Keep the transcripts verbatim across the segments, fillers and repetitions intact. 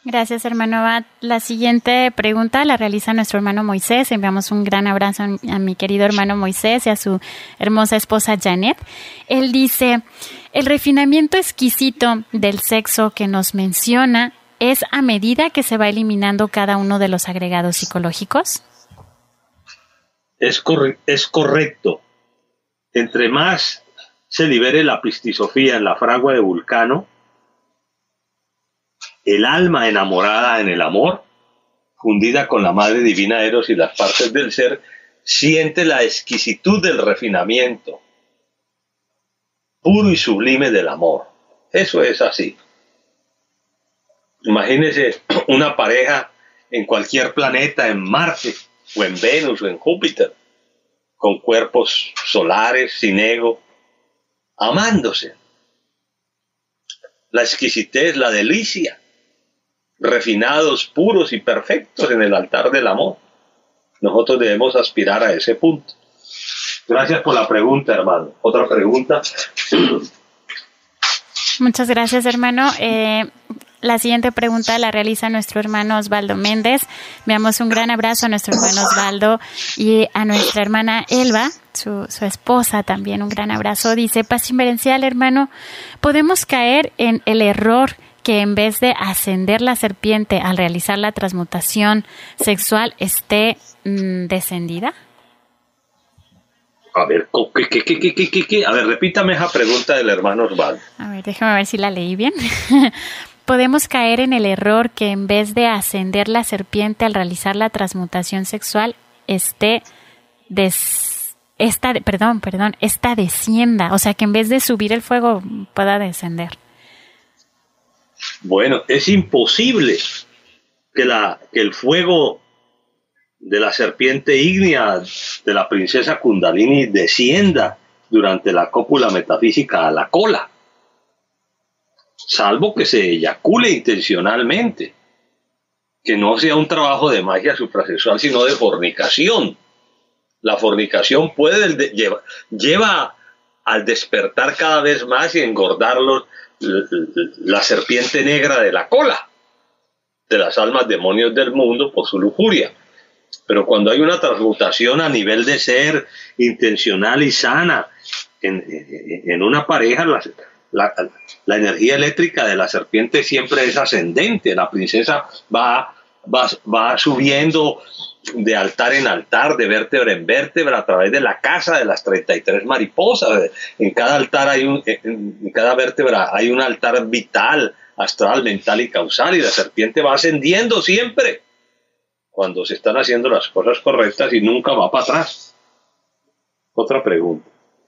Gracias, hermano Abad. La siguiente pregunta la realiza nuestro hermano Moisés. Enviamos un gran abrazo a mi querido hermano Moisés y a su hermosa esposa Janet. Él dice, el refinamiento exquisito del sexo que nos menciona es a medida que se va eliminando cada uno de los agregados psicológicos. Es, corre- es correcto. Entre más se libere la plistisofía en la fragua de Vulcano, el alma enamorada en el amor, fundida con la madre divina Eros y las partes del ser, siente la exquisitud del refinamiento, puro y sublime del amor. Eso es así. Imagínese una pareja en cualquier planeta, en Marte, o en Venus, o en Júpiter, con cuerpos solares, sin ego, amándose. La exquisitez, la delicia, refinados, puros y perfectos en el altar del amor. Nosotros debemos aspirar a ese punto. Gracias por la pregunta, hermano. Otra pregunta. Muchas gracias, hermano. Eh, la siguiente pregunta la realiza nuestro hermano Osvaldo Méndez. Enviamos un gran abrazo a nuestro hermano Osvaldo y a nuestra hermana Elba, su, su esposa también. Un gran abrazo. Dice, paz inverencial, hermano, ¿podemos caer en el error que en vez de ascender la serpiente al realizar la transmutación sexual esté mmm, descendida? A ver, ¿qué, qué, qué, qué, qué, qué? A ver, repítame esa pregunta del hermano Osvaldo. A ver, déjame ver si la leí bien. ¿Podemos caer en el error que en vez de ascender la serpiente al realizar la transmutación sexual esté des... esta, perdón, perdón, esta descienda? O sea, que en vez de subir el fuego pueda descender. Bueno, es imposible que, la, que el fuego de la serpiente ígnea de la princesa Kundalini descienda durante la cópula metafísica a la cola, salvo que se eyacule intencionalmente, que no sea un trabajo de magia suprasexual, sino de fornicación. La fornicación puede lleva, lleva al despertar cada vez más y engordarlos la serpiente negra de la cola de las almas demonios del mundo por su lujuria. Pero cuando hay una transmutación a nivel de ser intencional y sana en, en, en una pareja, la, la, la energía eléctrica de la serpiente siempre es ascendente. La princesa va, va, va subiendo de altar en altar, de vértebra en vértebra, a través de la casa de las treinta y tres mariposas. En cada altar hay un, en cada vértebra hay un altar vital, astral, mental y causal, y la serpiente va ascendiendo siempre cuando se están haciendo las cosas correctas y nunca va para atrás. Otra pregunta.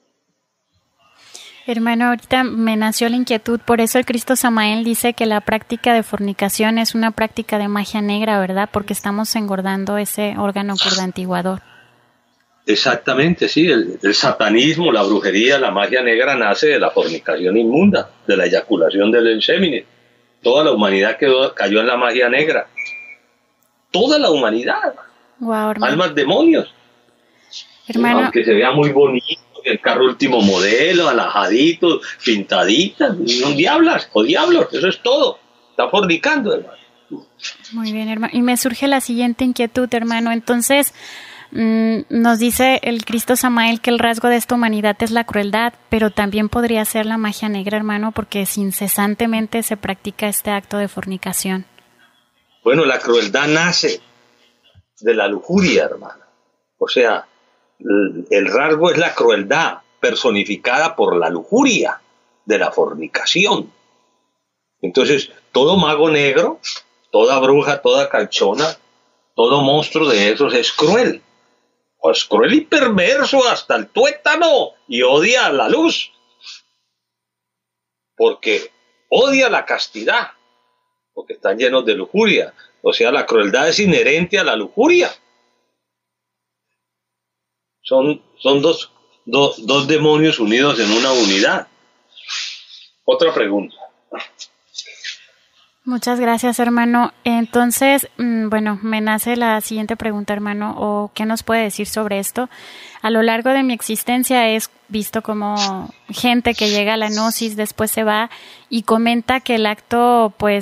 Hermano, ahorita me nació la inquietud, por eso el Cristo Samael dice que la práctica de fornicación es una práctica de magia negra, ¿verdad? Porque estamos engordando ese órgano purgantiguador. Exactamente, sí. El, el satanismo, la brujería, la magia negra nace de la fornicación inmunda, de la eyaculación del ensémine. Toda la humanidad quedó, cayó en la magia negra. Toda la humanidad. Wow, hermano. Almas demonios. Hermano. Aunque se vea muy bonito, el carro último modelo, alajadito, pintaditas, son diablas o diablos, eso es todo. Está fornicando, hermano. Muy bien, hermano. Y me surge la siguiente inquietud, hermano. Entonces, mmm, nos dice el Cristo Samael que el rasgo de esta humanidad es la crueldad, pero también podría ser la magia negra, hermano, porque incesantemente se practica este acto de fornicación. Bueno, la crueldad nace de la lujuria, hermano. O sea, el rasgo es la crueldad personificada por la lujuria de la fornicación. Entonces, todo mago negro, toda bruja, toda calchona, todo monstruo de esos es cruel. O es cruel y perverso hasta el tuétano y odia la luz. Porque odia la castidad, porque están llenos de lujuria. O sea, la crueldad es inherente a la lujuria. Son, son dos, dos, dos demonios unidos en una unidad. Otra pregunta. Muchas gracias, hermano. Entonces, bueno, me nace la siguiente pregunta, hermano, o ¿qué nos puede decir sobre esto? A lo largo de mi existencia he visto como gente que llega a la gnosis, después se va y comenta que el acto, pues,